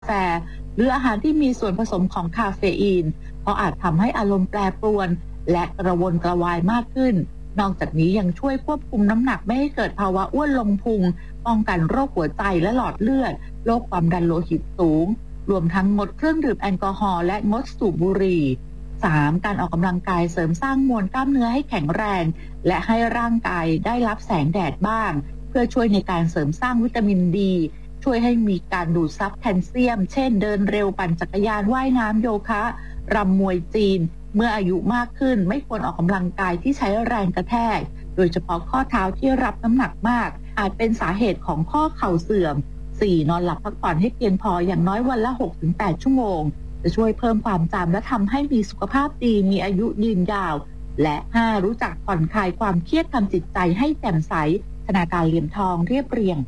ฟหรืออาหารที่มีส่วนผสมของคาเฟอีนเพราะอาจทำให้อารมณ์แปรปรวนและกระวนกระวายมากขึ้นนอกจากนี้ยังช่วยควบคุมน้ำหนักไม่ให้เกิดภาวะอ้วนลงพุงป้องกันโรคหัวใจและหลอดเลือดโรคความดันโลหิตสูงรวมทั้งงดเครื่องดื่มแอลกอฮอล์และงดสูบบุหรี่ 3. การออกกำลังกายเสริมสร้างมวลกล้ามเนื้อให้แข็งแรงและให้ร่างกายได้รับแสงแดดบ้างเพื่อช่วยในการเสริมสร้างวิตามินดีช่วยให้มีการดูดซับแคลเซียมเช่นเดินเร็วปั่นจักรยานว่ายน้ำโยคะรำมวยจีนเมื่ออายุมากขึ้นไม่ควรออกกำลังกายที่ใช้แรงกระแทกโดยเฉพาะข้อเท้าที่รับน้ำหนักมากอาจเป็นสาเหตุของข้อเข่าเสื่อม 4. นอนหลับพักผ่อนให้เพียงพออย่างน้อยวันละ 6-8 ชั่วโมงจะช่วยเพิ่มความจำและทำให้มีสุขภาพดีมีอายุยืนยาวและ 5. รู้จักผ่อนคลายความเครียดทำจิตใจให้แจ่มใสธนาคารเหรียญทองเรียบเรียง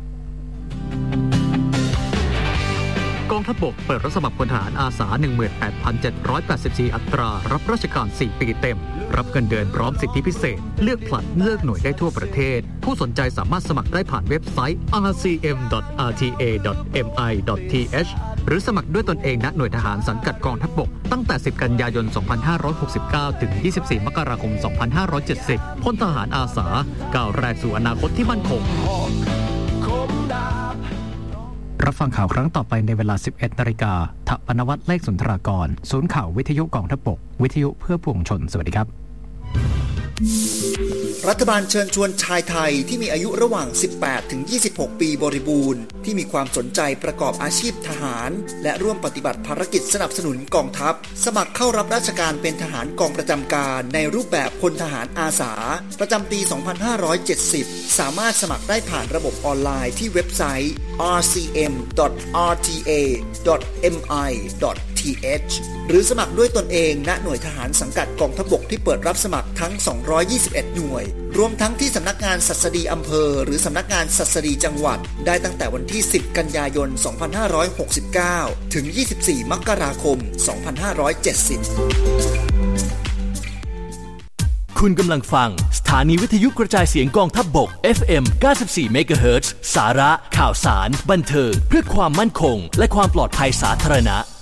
กองทัพบกเปิดรับสมัครพลทหารอาสา 18,784 อัตรารับราชการ 4 ปีเต็มรับเงินเดือนพร้อมสิทธิพิเศษเลือกผลัดเลือกหน่วยได้ทั่วประเทศผู้สนใจสามารถสมัครได้ผ่านเว็บไซต์ rcm.rta.mi.th หรือสมัครด้วยตนเองณหน่วยทหารสังกัดกองทัพบกตั้งแต่ 10 กันยายน 2569 ถึง 24 มกราคม 2570 พลทหารอาสาก้าวแรกสู่อนาคตที่มั่นคงรับฟังข่าวครั้งต่อไปในเวลา 11 นาฬิกาถปนวัฒน์เลขสุนทรากรศูนย์ข่าววิทยุกองทัพบกวิทยุเพื่อปวงชนสวัสดีครับรัฐบาลเชิญชวนชายไทยที่มีอายุระหว่าง 18-26 ปีบริบูรณ์ที่มีความสนใจประกอบอาชีพทหารและร่วมปฏิบัติภารกิจสนับสนุนกองทัพสมัครเข้ารับราชการเป็นทหารกองประจำการในรูปแบบพลทหารอาสาประจำปี 2570 สามารถสมัครได้ผ่านระบบออนไลน์ที่เว็บไซต์ rcm.rta.mi.th หรือสมัครด้วยตนเองณหน่วยทหารสังกัดกองทัพบกที่เปิดรับสมัครทั้ง 221 หน่วยรวมทั้งที่สำนักงานศัสดีอำเภอหรือสำนักงานศัสดีจังหวัดได้ตั้งแต่วันที่ 10 กันยายน 2569 ถึง 24 มกราคม 2570 คุณกำลังฟังสถานีวิทยุกระจายเสียงกองทัพบก FM 94 MHz สาระข่าวสารบันเทิงเพื่อความมั่นคงและความปลอดภัยสาธารณะ